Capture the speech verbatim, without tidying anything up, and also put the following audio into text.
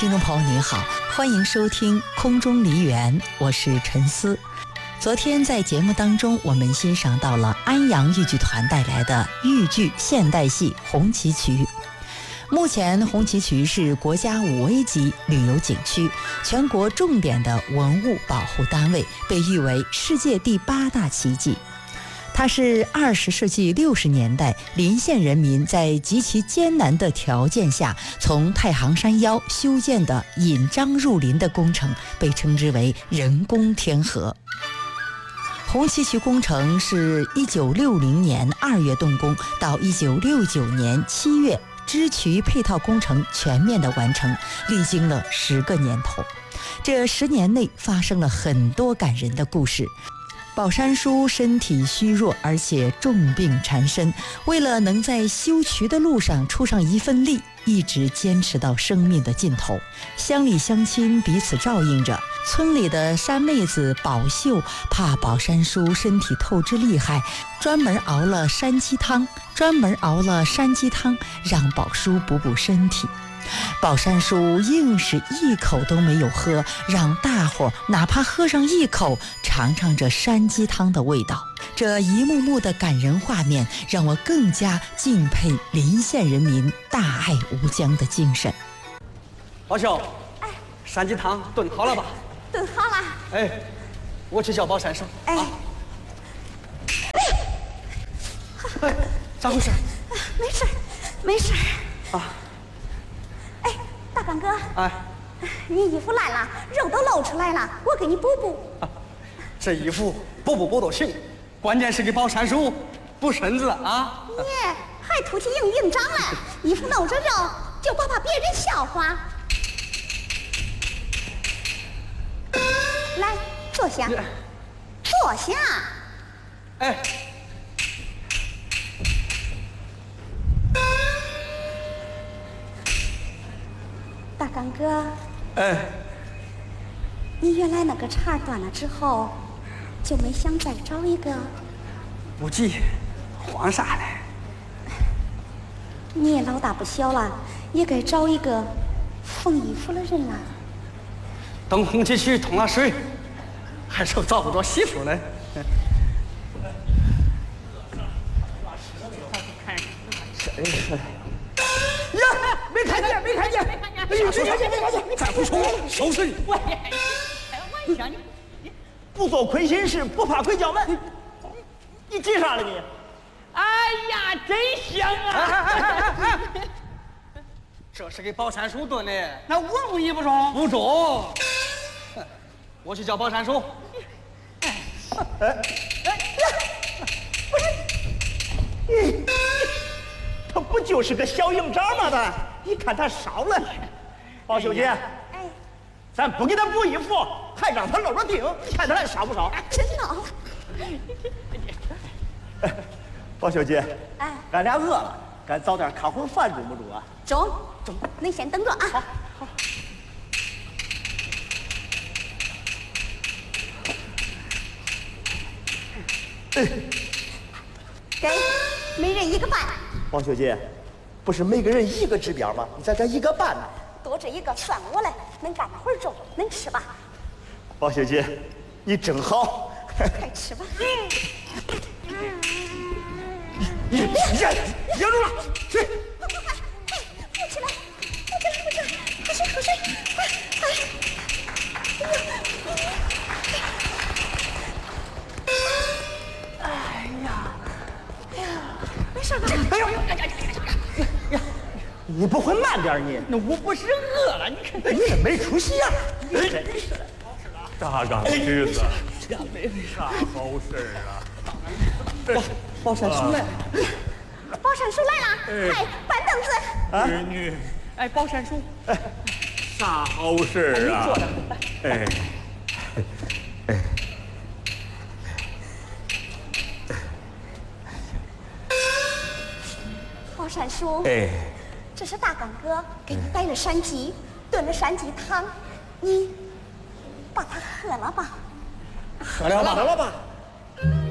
听众朋友您好，欢迎收听空中梨园，我是陈思。昨天在节目当中，我们欣赏到了安阳豫剧团带来的豫剧现代戏《红旗渠》。目前红旗渠是国家五 A 级旅游景区，全国重点的文物保护单位，被誉为世界第八大奇迹。它是二十世纪六十年代临县人民在极其艰难的条件下，从太行山腰修建的引漳入林的工程，被称之为人工天河。红旗渠工程是一九六零年二月动工，到一九六九年七月支渠配套工程全面的完成，历经了十个年头。这十年内发生了很多感人的故事。宝山叔身体虚弱，而且重病缠身，为了能在修渠的路上出上一份力，一直坚持到生命的尽头。乡里乡亲彼此照应着，村里的山妹子宝秀怕宝山叔身体透支厉害，专门熬了山鸡汤，专门熬了山鸡汤让宝叔补补身体。宝山叔硬是一口都没有喝，让大伙哪怕喝上一口，尝尝这山鸡汤的味道。这一幕幕的感人画面，让我更加敬佩临县人民大爱无疆的精神。 宝秀，哎，山鸡汤炖好了吧？ 炖好了。 哎，我去叫宝山叔。 哎， 啊、哎，咋回事？ 没事，没事。 啊。 哎，大刚哥， 哎， 你衣服烂了，肉都露出来了，我给你补补。 啊、这衣服补补补都行，关键是给宝山叔补身子啊！ 你还突起硬硬长了，衣服露着肉，就不怕别人笑话。来，坐下，坐下。 哎。 大刚哥， 哎， 你原来那个茬断了之后，就没想再找一个？ 不急，慌啥嘞？ 你也老大不小了，也该找一个缝衣服的人了。 等红旗渠通了水，还是找不着媳妇嘞。真是。呀，没看见，没看见，没看见，没看见，没看见，再不说收拾你！ 喂，开玩笑，你你不做亏心事，不怕鬼叫门。你你急啥了你？ 哎呀，真香啊！ 这是给宝山叔炖的， 那我不依不中？ 不中。我去叫宝山叔。 哎哎不是，他不就是个小营长吗？他，你看他烧了。宝秀姐， 哎， 咱不给他补衣服，还让他露着腚，你看他还烧不烧？ 真闹！ 宝秀姐， 哎， 俺俩饿了，赶早点看会儿饭，中不中啊？ 中中，恁先等着啊。 好，好。哎， 给，每人一个半。 王秀姐，不是每个人一个指标吗？你再这一个半呢？ 多这一个算我嘞，恁干会儿中，恁吃吧。 王秀姐，你真好。 快吃吧。 你你忍住了，去。 快快快，快，快起来！快起来，快起来！喝水喝水，快快！哎呀，哎呀，没事吧？ 哎呦，呀，你不会慢点你？ 那我不是饿了，你看你这没出息呀！ 没事了， 大刚侄子，啥好事啊？ 宝山叔来了， 宝山叔来了，快搬凳子。 侄女， 哎，宝山叔， 啥好事啊？哎，哎， 宝山叔， 哎， 这是大刚哥给你摆了山鸡，炖了山鸡汤，你把它喝了吧。 喝了吧，喝了吧。